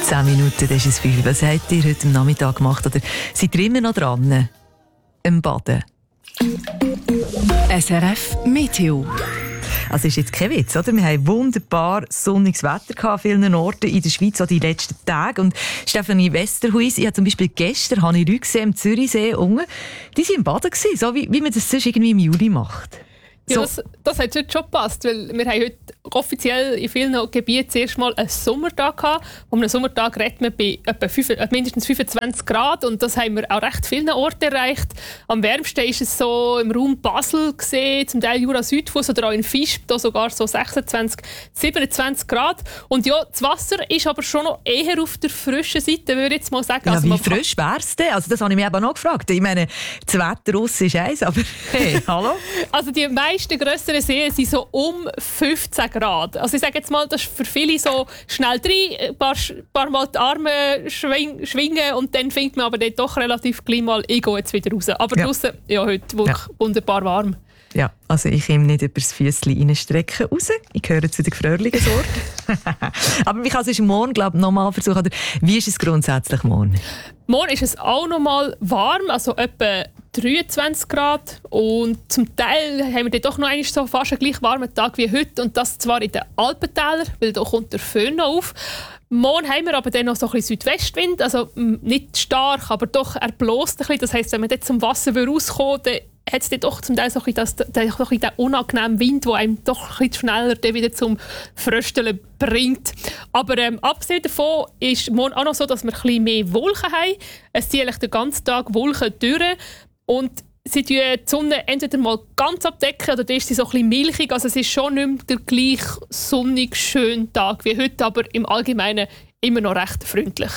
10 Minuten, das ist es viel. Was habt ihr heute am Nachmittag gemacht? Oder seid ihr immer noch dran? Im Baden? SRF Meteo. Also ist jetzt kein Witz, oder? Wir haben wunderbar sonniges Wetter an vielen Orten in der Schweiz, auch die letzten Tage. Und Stefanie Westerhuis, ich habe zum Beispiel gestern Leute gesehen am Zürichsee unten, die waren im Baden, so wie man das sonst irgendwie im Juli macht. Ja, das hat heute schon gepasst, weil wir haben heute offiziell in vielen Gebieten zuerst mal einen Sommertag gehabt. Um einen Sommertag redet man bei etwa mindestens 25 Grad und das haben wir auch recht vielen Orten erreicht. Am wärmsten ist es so im Raum Basel gesehen, zum Teil Jura-Südfuss oder auch in Visp, da sogar so 26, 27 Grad. Und ja, das Wasser ist aber schon noch eher auf der frischen Seite, würde ich jetzt mal sagen. Ja, also wie frisch wär's denn? Also das habe ich mich eben noch gefragt. Ich meine, das Wetter draussen ist eins, aber hey, hallo? Also die meisten grösseren Seen sind so um 15 Grad. Also ich sage jetzt mal, das ist für viele so schnell rein, ein paar Mal die Arme schwingen und dann findet man aber dann doch relativ gleich mal, ich gehe jetzt wieder raus. Aber draussen, ja, heute wirklich wunderbar warm. Ja, also ich komme nicht über das Füssli reinstrecken raus. Ich gehöre zu den gefrorlichen Sorten. Aber ich kann es morgen, glaube ich, nochmal versuchen. Oder wie ist es grundsätzlich morgen? Morgen ist es auch noch mal warm, also etwa 23 Grad. Und zum Teil haben wir dann doch noch einmal so fast einen gleich warmen Tag wie heute. Und das zwar in den Alpentälern, weil da kommt der Föhn noch auf. Morgen haben wir aber dann noch so ein bisschen Südwestwind, also nicht stark, aber doch er bläst ein bisschen. Das heisst, wenn man dort zum Wasser rauskommen will, dann hat es dann doch zum Teil so ein bisschen den unangenehmen Wind, der einem doch ein bisschen schneller wieder zum Frösteln bringt. Aber abgesehen davon ist morgen auch noch so, dass wir ein bisschen mehr Wolken haben. Es ziehen den ganzen Tag Wolken durch und sie decken die Sonne entweder mal ganz abdecken oder dann ist sie so ein bisschen milchig. Also es ist schon nicht mehr der gleich sonnig schöne Tag wie heute, aber im Allgemeinen immer noch recht freundlich.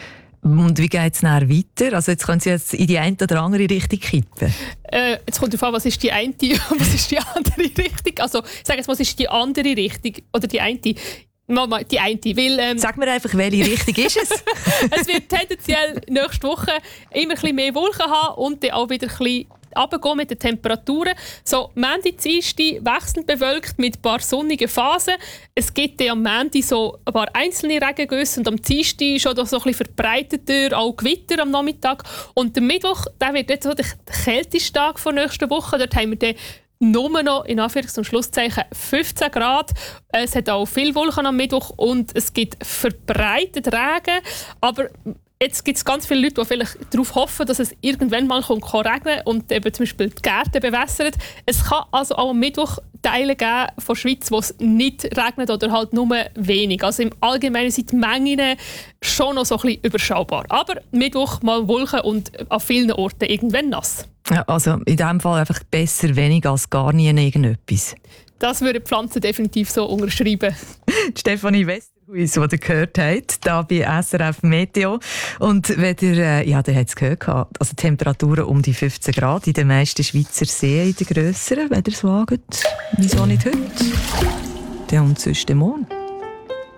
Und wie geht es dann weiter? Also jetzt können Sie jetzt in die eine oder andere Richtung kippen. Jetzt kommt darauf an, was ist die eine und was ist die andere Richtung. Also ich sage jetzt, was ist die andere Richtung oder die eine? Mal die eine, weil, sag mir einfach, welche Richtung ist es? Es wird tendenziell nächste Woche immer ein bisschen mehr Wolken haben und dann auch wieder ein bisschen runtergehen mit den Temperaturen. So, Montag, Dienstag wechselnd bewölkt mit ein paar sonnigen Phasen. Es gibt dann am Montag so ein paar einzelne Regengüsse und am Dienstag schon so ein bisschen verbreiteter, auch Gewitter am Nachmittag. Und der Mittwoch, der wird jetzt so der kälteste Tag von nächster Woche. Dort haben wir dann nur noch, in Anführungs- und Schlusszeichen, 15 Grad. Es hat auch viel Wolken am Mittwoch und es gibt verbreitet Regen. Aber jetzt gibt es ganz viele Leute, die vielleicht darauf hoffen, dass es irgendwann mal regnen kann und eben zum Beispiel die Gärten bewässern. Es kann also auch am Mittwoch Teile geben von der Schweiz, wo es nicht regnet oder halt nur wenig. Also im Allgemeinen sind die Mengen schon noch so ein bisschen überschaubar. Aber Mittwoch mal Wolken und an vielen Orten irgendwann nass. Ja, also in diesem Fall einfach besser wenig als gar nie irgendetwas. Das würde die Pflanzen definitiv so unterschreiben. Stefanie Westerhuis, die ihr gehört habt, hier bei SRF Meteo. Und wenn ihr, ja, ihr habt es gehört, also Temperaturen um die 15 Grad in den meisten Schweizer Seen, in den grösseren, wenn ihr es wagt. Wieso nicht heute? Dann und sonst morgen.